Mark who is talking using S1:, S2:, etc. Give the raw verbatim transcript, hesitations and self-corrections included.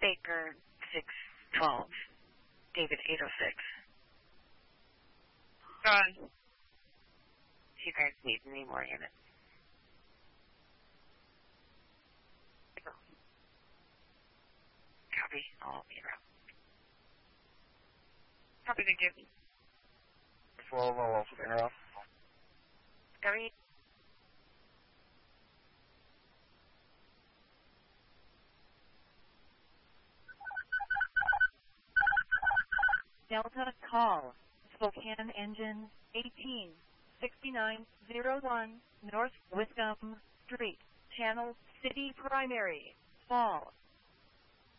S1: Baker six twelve. David eight oh six.
S2: Gone.
S1: Do you guys need any more units? Copy. I'll be around.
S2: Copy, thank you.
S3: twelve, I'll also be around.
S1: Copy.
S4: Delta call. Spokane engine eighteen sixty-nine oh one North Wiscombe Street. Channel City Primary. Fall.